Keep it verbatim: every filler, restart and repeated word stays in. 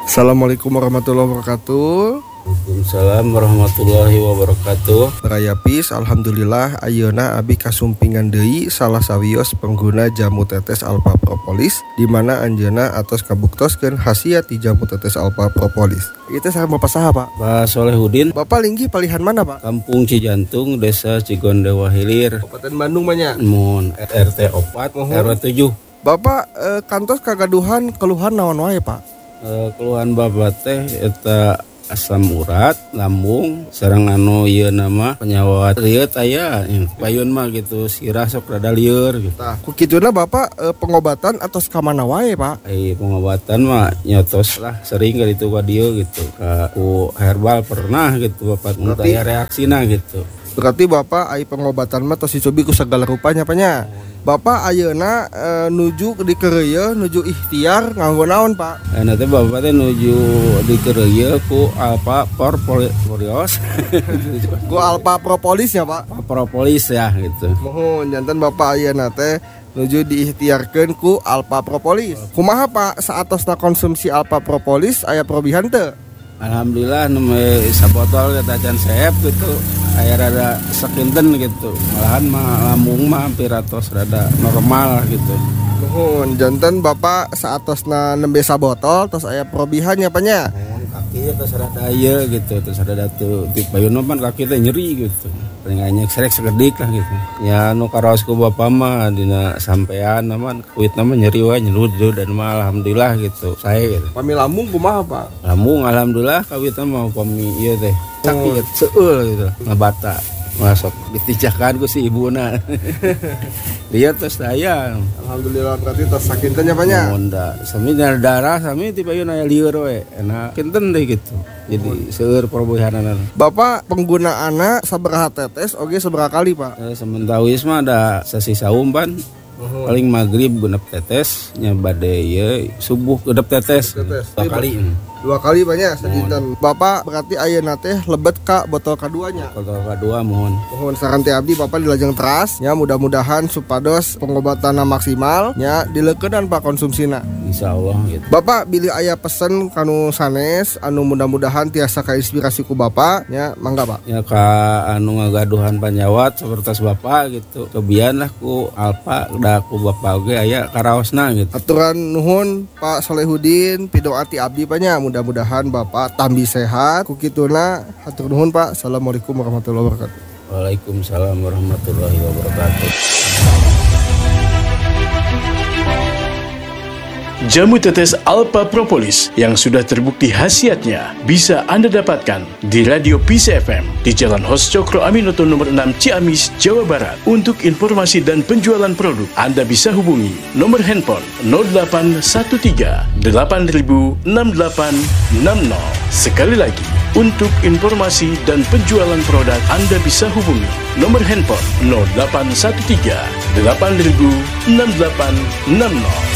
Assalamualaikum warahmatullahi wabarakatuh. Waalaikumsalam warahmatullahi wabarakatuh. Rayapis, alhamdulillah ayeuna abi kasumpingan deui salah sawios pengguna jamu tetes Alpha Propolis di mana anjeunna atos kabuktoskeun khasiat ti jamu tetes Alpha Propolis. Itu sareng Bapak saha, Pak? Pak Solehudin, Bapak linggih palihan mana, Pak? Kampung Cijantung, Desa Cigondewa Hilir, Kabupaten Bandung banyak. Mun R T opat, R W tujuh. Bapak eh, kantos kagaduhan keluhan naon wae, Pak? Eh, keluhan babat teh eta asam urat, lambung, sareng anu ieu nama penyawat rieut aya, payun mah gitu, sirah sok rada lieur gitu. Tah, ku kituna Bapak eh, pengobatan atos ka mana wae, Pak? Ai pengobatan mah nyotos lah sering ka ditu ka dieu gitu. Ka ku herbal pernah gitu Bapak mun Berarti- aya reaksina gitu. Berarti Bapak ai pengobatan mah tos dicobi ku segala rupanya, Panya. Bapak ayeuna eh, nuju di kereuyeun nuju ikhtiar nganggo naon, Pak? Eh, nanti bapak teh nuju di kerja ku Alpha Propolis, Ku Alpha Propolis ya, Pak. Propolis ya gitu. Mohon janten Bapak ayeuna teh nuju diikhtiarkeun ku Alpha Propolis. Kumaha Pak saatosna konsumsi Alpha Propolis aya perubahan teu? Alhamdulillah nembe sabotol kita can sehep gitu. Aya rada sekinten gitu. Malahan mah lambung mah hampir atos rada normal gitu. Mohon janten Bapak saatosna nembe sabotol tos aya perubahan ya, Panya. Kaki terus rada ieu gitu, terus rada tuh di payun mah kaki teh nyeri gitu. Paling serek sekedik lah gitu. Ya nu karaos ku bapa mah dina sampean mah kuit nama nyeri wae nyerud dan mah alhamdulillah gitu. Saya gitu. Pami lambung kumaha, Pak? Lambung alhamdulillah kawit mah pami ieu teh. Sakit seueur gitu, ngabata. Masuk ditijakan ku si ibuna. Dia terus saya. Alhamdulillah berarti tos sakinten ya, Panya. Monda, sami darah sami ti payun aya lieur we. Enak kinten deh gitu. Jadi seueur perubahanan. Bapak penggunaanna sabaraha tetes oge sabaraha kali, Pak? Eh, sementawis mah ada sesisa umpan. Paling maghrib genep tetes, nya bade ieu subuh genep tetes. Tetes. Dua kali. Dua kali banyak sedinten. Bapak berarti ayeuna teh lebet ka botol kaduanya. Kalau kedua mohon. Mohon saran teh abdi Bapak dilajeng teras nya mudah-mudahan supados pengobatanna maksimal nya dileukeunnan Pak konsumsina. Insyaallah gitu. Bapak bilih aya pesen kanu sanes anu mudah-mudahan tiasa kainspirasi ku Bapak nya mangga, Pak. Ya ka anu ngagaduhan panjawat sapertos bapak gitu. Kebian lah ku Alpha da ku bapak oge aya karaosna gitu. Aturan nuhun Pak Solehudin pidoati abdi Pak nya mudah-mudahan Bapak tambi sehat. Ku kituna hatur nuhun Pak. Assalamualaikum warahmatullahi wabarakatuh. Waalaikumsalam warahmatullahi wabarakatuh. Jamu tetes Alpha Propolis yang sudah terbukti khasiatnya bisa Anda dapatkan di Radio Peace F M di Jalan Hos Cokro Aminoto nomor enam Ciamis, Jawa Barat. Untuk informasi dan penjualan produk, Anda bisa hubungi nomor handphone nol delapan satu tiga delapan nol enam delapan enam nol. Sekali lagi, untuk informasi dan penjualan produk Anda bisa hubungi nomor handphone nol delapan satu tiga delapan nol enam delapan enam nol.